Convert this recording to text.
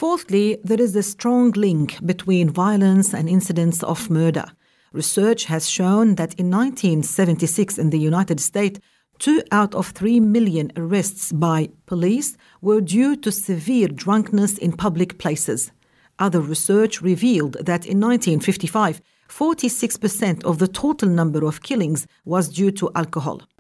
Fourthly, there is a strong link between violence and incidents of murder. Research has shown that in 1976 in the United States, 2 out of 3 million arrests by police were due to severe drunkenness in public places. Other research revealed that in 1955, 46% of the total number of killings was due to alcohol.